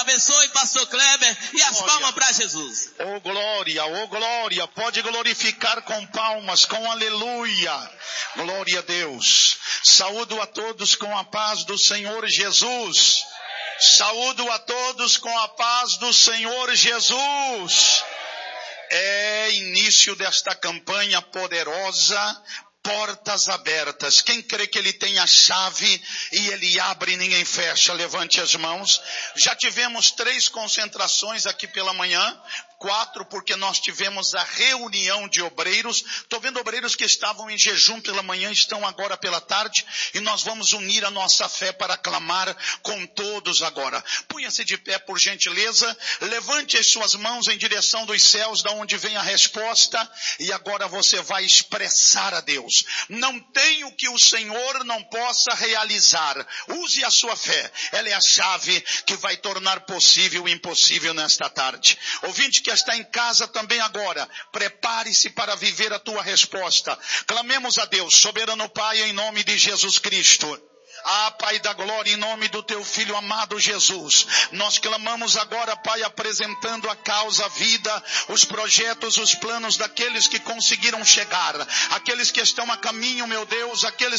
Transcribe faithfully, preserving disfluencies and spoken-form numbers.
abençoe, pastor Kleber, e as Glória. palmas para Jesus. Oh glória, oh glória, pode glorificar com palmas, com aleluia, glória a Deus. Saúdo a todos com a paz do Senhor Jesus. Saúdo a todos com a paz do Senhor Jesus. É início desta campanha poderosa, portas abertas. Quem crê que ele tem a chave e ele abre e ninguém fecha, levante as mãos. Já tivemos três concentrações aqui pela manhã. Quatro, porque nós tivemos a reunião de obreiros. Estou vendo obreiros que estavam em jejum pela manhã, estão agora pela tarde. E nós vamos unir a nossa fé para clamar com todos agora. Punha-se de pé, por gentileza. Levante as suas mãos em direção dos céus, da onde vem a resposta. E agora você vai expressar a Deus. Não tem o que o Senhor não possa realizar. Use a sua fé. Ela é a chave que vai tornar possível o impossível nesta tarde. Ouvinte que está em casa também agora, prepare-se para viver a tua resposta. Clamemos a Deus, soberano Pai, em nome de Jesus Cristo. Ah, Pai da glória, em nome do teu Filho amado Jesus, nós clamamos agora, Pai, apresentando a causa, a vida, os projetos, os planos daqueles que conseguiram chegar, aqueles que estão a caminho, meu Deus, aqueles